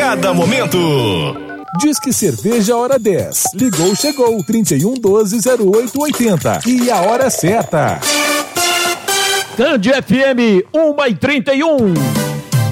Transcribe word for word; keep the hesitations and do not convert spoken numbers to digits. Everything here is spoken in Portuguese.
cada momento. Disque Cerveja Hora dez. Ligou, chegou. trinta e um, doze, zero oito, oitenta. E a hora certa. Cande F M, uma e trinta e um.